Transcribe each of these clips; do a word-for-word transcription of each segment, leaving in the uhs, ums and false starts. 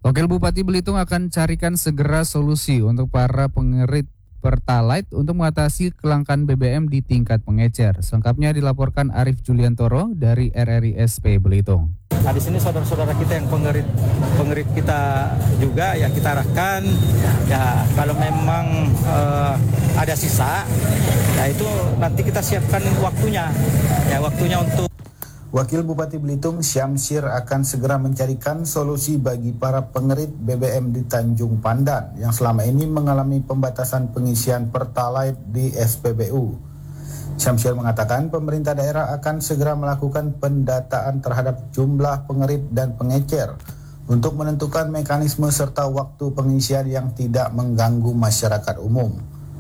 Wakil Bupati Belitung akan carikan segera solusi untuk para pengerit Pertalite untuk mengatasi kelangkaan B B M di tingkat pengecer. Selengkapnya dilaporkan Arief Juliantoro dari R R I S P Belitung. Nah, di sini saudara-saudara kita yang pengerit pengerit kita juga ya kita arahkan ya kalau memang eh, ada sisa ya itu nanti kita siapkan waktunya ya waktunya untuk. Wakil Bupati Belitung Syamsir akan segera mencarikan solusi bagi para pengerit B B M di Tanjung Pandan yang selama ini mengalami pembatasan pengisian Pertalite di S P B U. Syamsir mengatakan pemerintah daerah akan segera melakukan pendataan terhadap jumlah pengerit dan pengecer untuk menentukan mekanisme serta waktu pengisian yang tidak mengganggu masyarakat umum.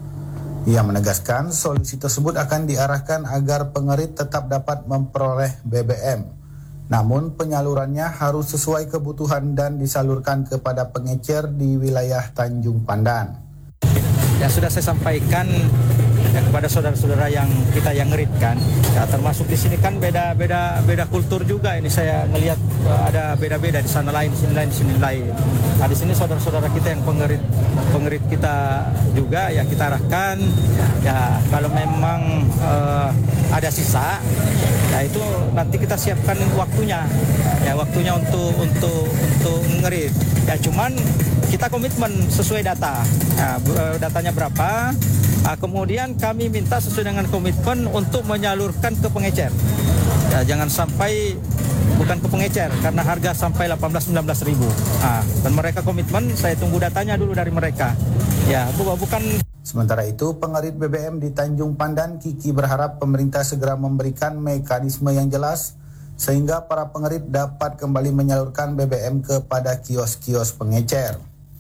Ia menegaskan solusi tersebut akan diarahkan agar pengerit tetap dapat memperoleh B B M. Namun penyalurannya harus sesuai kebutuhan dan disalurkan kepada pengecer di wilayah Tanjung Pandan. Ya sudah saya sampaikan ya, kepada saudara-saudara yang kita yang ngeritkan, ya, termasuk di sini kan beda-beda beda kultur juga ini saya ngelihat uh, ada beda-beda di sana lain, sini lain, sini lain. Nah, di sini saudara-saudara kita yang pengerit pengerit kita juga ya kita arahkan ya kalau memang uh, ada sisa ya itu nanti kita siapkan waktunya ya waktunya untuk untuk untuk ngerit ya cuman kita komitmen sesuai data ya, datanya berapa nah, kemudian kami minta sesuai dengan komitmen untuk menyalurkan ke pengecer ya jangan sampai bukan ke pengecer karena harga sampai delapan belas sembilan belas ribu nah, dan mereka komitmen saya tunggu datanya dulu dari mereka ya bukan. Sementara itu pengerit B B M di Tanjung Pandan Kiki berharap pemerintah segera memberikan mekanisme yang jelas sehingga para pengerit dapat kembali menyalurkan B B M kepada kios-kios pengecer.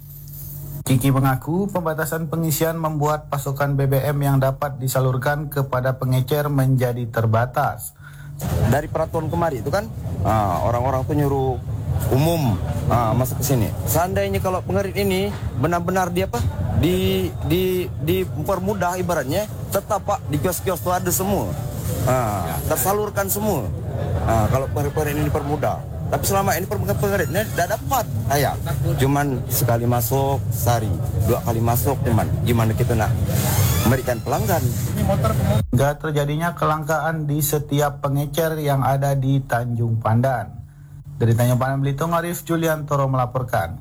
Kiki mengaku pembatasan pengisian membuat pasokan B B M yang dapat disalurkan kepada pengecer menjadi terbatas. Dari peraturan kemarin itu kan ah, orang-orang tuh nyuruh umum ah, masuk ke sini. Seandainya kalau pengerit ini benar-benar dia apa di di dipermudah ibaratnya tetap Pak di kios-kios itu ada semua. Ah, tersalurkan semua. Ah, kalau pengerit ini dipermudah. Tapi selama ini pengeritnya tidak dapat. Ayah, cuman sekali masuk sehari, dua kali masuk cuman. Gimana kita nak memberikan pelanggan? Hingga terjadinya kelangkaan di setiap pengecer yang ada di Tanjung Pandan. Dari Tanjung Pandan Belitung, Arief Juliantoro melaporkan.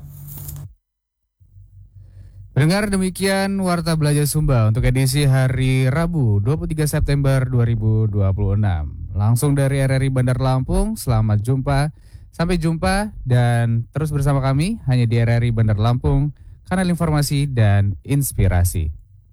Dengar demikian Warta Belajar Sumba untuk edisi hari Rabu dua puluh tiga September dua ribu dua puluh enam. Langsung dari R R I Bandar Lampung, selamat jumpa. Sampai jumpa dan terus bersama kami hanya di R R I Bandar Lampung, kanal informasi dan inspirasi.